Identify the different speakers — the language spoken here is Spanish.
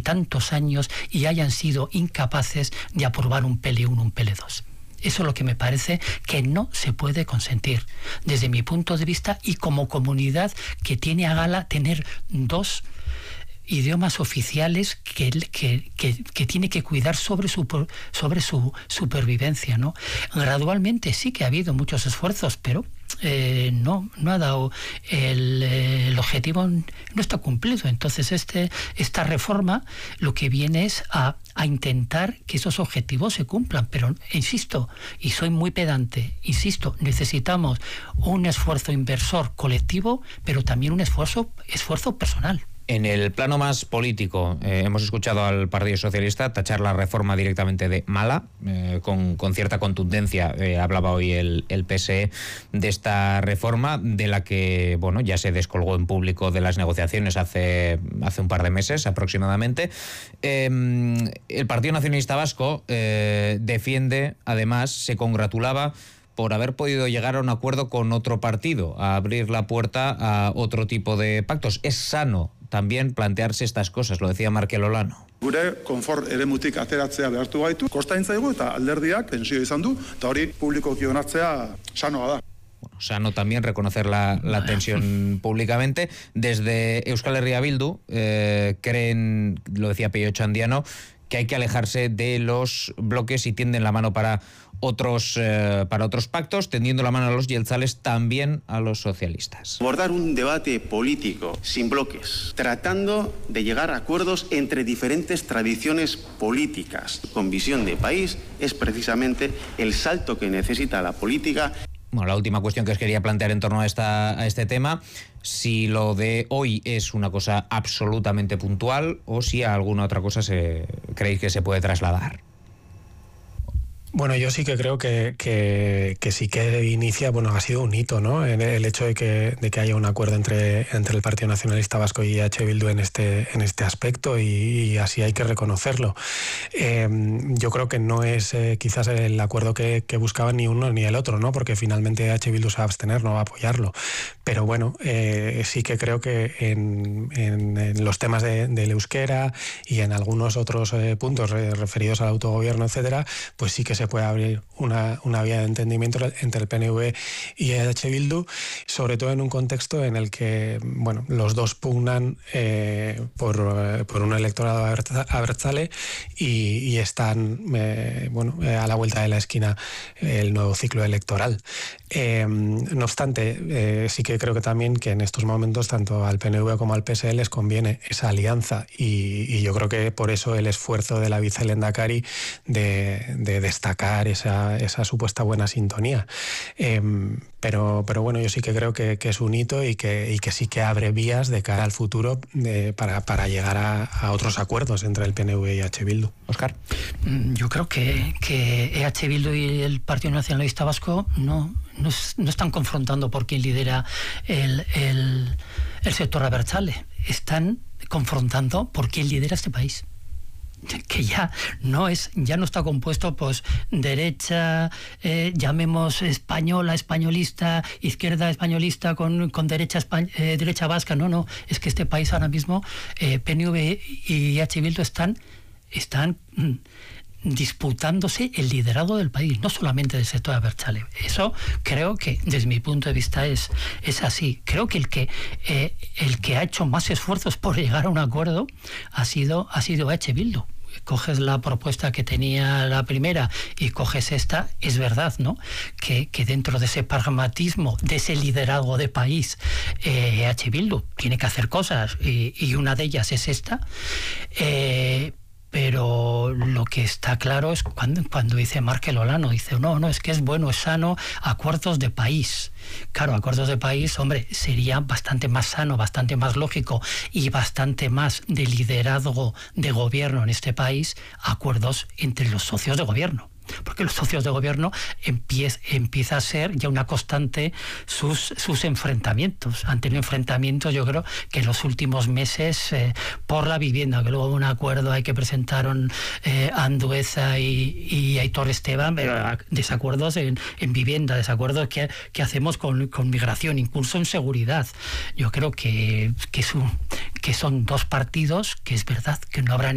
Speaker 1: tantos años y hayan sido incapaces de aprobar un PL1, un PL2. Eso es lo que me parece que no se puede consentir desde mi punto de vista, y como comunidad que tiene a gala tener dos idiomas oficiales que tiene que cuidar sobre su supervivencia, ¿no? Gradualmente sí que ha habido muchos esfuerzos, pero no ha dado el objetivo, no está cumplido. Entonces esta reforma lo que viene es a intentar que esos objetivos se cumplan, pero insisto, y soy muy pedante, insisto, necesitamos un esfuerzo inversor colectivo, pero también un esfuerzo personal.
Speaker 2: En el plano más político, hemos escuchado al Partido Socialista tachar la reforma directamente de mala, con cierta contundencia. Hablaba hoy el PSE de esta reforma, de la que bueno, ya se descolgó en público de las negociaciones hace un par de meses aproximadamente. El Partido Nacionalista Vasco defiende, además, se congratulaba por haber podido llegar a un acuerdo con otro partido, a abrir la puerta a otro tipo de pactos. Es sano también plantearse estas cosas, lo decía Markel Olano.
Speaker 3: Gure konfort eremutik ateratzea behartu gaitu, kosta intzaigu eta alderdiak pentsio izan du, eta hori publikoki onartzea sanoa da.
Speaker 2: Bueno, sano también reconocer la tensión públicamente. Desde Euskal Herria Bildu creen, lo decía Peio Txandiano, que hay que alejarse de los bloques y tienden la mano para otros pactos, tendiendo la mano a los jeltzales, también a los socialistas.
Speaker 4: Abordar un debate político sin bloques, tratando de llegar a acuerdos entre diferentes tradiciones políticas con visión de país, es precisamente el salto que necesita la política.
Speaker 2: Bueno, la última cuestión que os quería plantear en torno a este tema, si lo de hoy es una cosa absolutamente puntual o si a alguna otra cosa creéis que se puede trasladar.
Speaker 5: Bueno, yo sí que creo que sí que inicia, bueno, ha sido un hito, ¿no? El hecho de que haya un acuerdo entre el Partido Nacionalista Vasco y EH Bildu en este aspecto, y así hay que reconocerlo. Yo creo que no es quizás el acuerdo que buscaban ni uno ni el otro, ¿no? Porque finalmente EH Bildu se va a abstener, no va a apoyarlo. Pero bueno, sí que creo que en los temas del euskera y en algunos otros puntos referidos al autogobierno, etcétera, pues sí que se puede abrir una vía de entendimiento entre el PNV y EH Bildu, sobre todo en un contexto en el que, bueno, los dos pugnan por un electorado abertzale y están a la vuelta de la esquina el nuevo ciclo electoral. No obstante, sí que creo que también que en estos momentos tanto al PNV como al PSE les conviene esa alianza, y yo creo que por eso el esfuerzo de la vicelehendakari de destacar esa supuesta buena sintonía. Pero bueno, yo sí que creo que es un hito y que sí que abre vías de cara al futuro para llegar a otros acuerdos entre el PNV y EH Bildu.
Speaker 2: Óscar.
Speaker 1: Yo creo que EH Bildu y el Partido Nacionalista Vasco no están confrontando por quién lidera el sector abertzale. Están confrontando por quién lidera este país, que ya no está compuesto pues derecha, llamemos española, españolista, izquierda españolista con derecha vasca. No, es que este país ahora mismo, PNV y EH Bildu están disputándose el liderazgo del país, no solamente del sector abertzale. Eso creo que desde mi punto de vista es así. Creo que el que ha hecho más esfuerzos por llegar a un acuerdo ha sido EH Bildu. Coges la propuesta que tenía la primera y coges esta, es verdad, ¿no? Que dentro de ese pragmatismo, de ese liderazgo de país, EH Bildu tiene que hacer cosas, y una de ellas es esta. Pero lo que está claro es cuando dice Markel Olano, dice, no, es que es bueno, es sano, acuerdos de país. Claro, acuerdos de país, hombre, sería bastante más sano, bastante más lógico y bastante más de liderazgo de gobierno en este país, acuerdos entre los socios de gobierno. Porque los socios de gobierno empieza a ser ya una constante sus enfrentamientos. Han tenido enfrentamientos, yo creo, que en los últimos meses por la vivienda, que luego hubo un acuerdo, hay que presentaron Andueza y Aitor Esteban, pero desacuerdos en vivienda, desacuerdos que hacemos con migración, incluso en seguridad. Yo creo que son dos partidos que es verdad que no habrán